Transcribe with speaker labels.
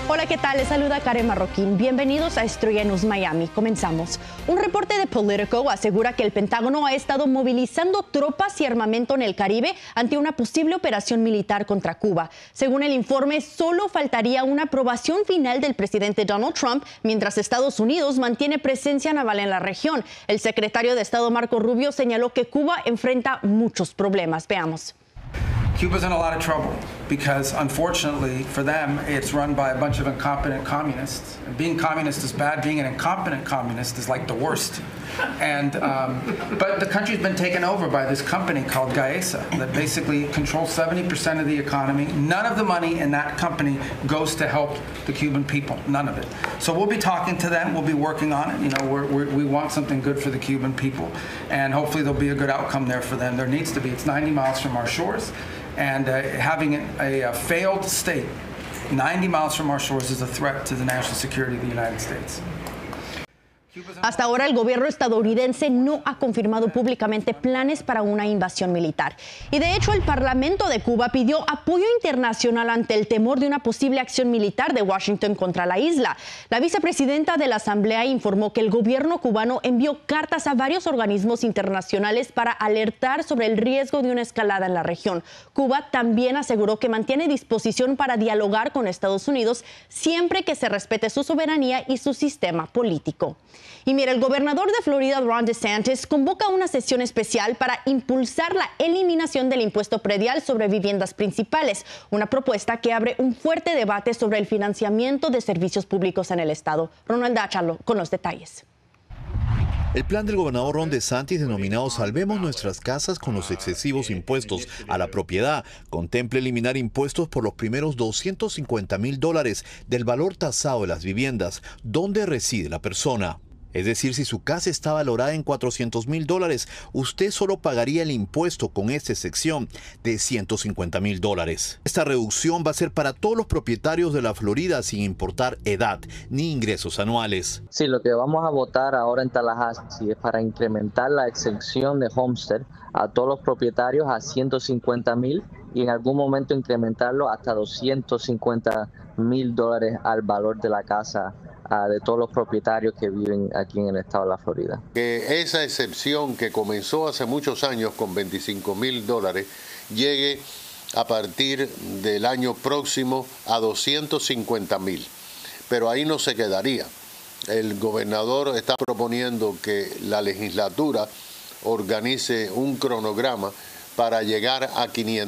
Speaker 1: Hola, ¿qué tal? Les saluda Karen Marroquín. Bienvenidos a Estrella News Miami. Comenzamos. Un reporte de Politico asegura que el Pentágono ha estado movilizando tropas y armamento en el Caribe ante una posible operación militar contra Cuba. Según el informe, solo faltaría una aprobación final del presidente Donald Trump mientras Estados Unidos mantiene presencia naval en la región. El secretario de Estado Marco Rubio señaló que Cuba enfrenta muchos problemas. Veamos.
Speaker 2: Cuba's in a lot of trouble because, unfortunately, for them, it's run by a bunch of incompetent communists. And being communist is bad. Being an incompetent communist is like the worst. And but the country's been taken over by this company called Gaesa that basically controls 70% of the economy. None of the money in that company goes to help the Cuban people. None of it. So we'll be talking to them. We'll be working on it. You know, we want something good for the Cuban people, and hopefully there'll be a good outcome there for them. There needs to be. It's 90 miles from our shores. And having a failed state 90 miles from our shores is a threat to the national security of the United States.
Speaker 1: Hasta ahora el gobierno estadounidense no ha confirmado públicamente planes para una invasión militar. Y de hecho el Parlamento de Cuba pidió apoyo internacional ante el temor de una posible acción militar de Washington contra la isla. La vicepresidenta de la Asamblea informó que el gobierno cubano envió cartas a varios organismos internacionales para alertar sobre el riesgo de una escalada en la región. Cuba también aseguró que mantiene disposición para dialogar con Estados Unidos siempre que se respete su soberanía y su sistema político. Y mira, el gobernador de Florida, Ron DeSantis, convoca una sesión especial para impulsar la eliminación del impuesto predial sobre viviendas principales, una propuesta que abre un fuerte debate sobre el financiamiento de servicios públicos en el estado. Ronald Achalo con los detalles.
Speaker 3: El plan del gobernador Ron DeSantis, denominado Salvemos Nuestras Casas con los excesivos impuestos a la propiedad, contempla eliminar impuestos por los primeros $250,000 del valor tasado de las viviendas donde reside la persona. Es decir, si su casa está valorada en $400,000, usted solo pagaría el impuesto con esta sección de $150,000. Esta reducción va a ser para todos los propietarios de la Florida sin importar edad ni ingresos anuales.
Speaker 4: Sí, lo que vamos a votar ahora en Tallahassee es para incrementar la exención de Homestead a todos los propietarios a $150,000 y en algún momento incrementarlo hasta $250,000 al valor de la casa de todos los propietarios que viven aquí en el estado de la Florida.
Speaker 5: Que esa excepción que comenzó hace muchos años con $25,000 llegue a partir del año próximo a $250,000. Pero ahí no se quedaría. El gobernador está proponiendo que la legislatura organice un cronograma para llegar a $500,000.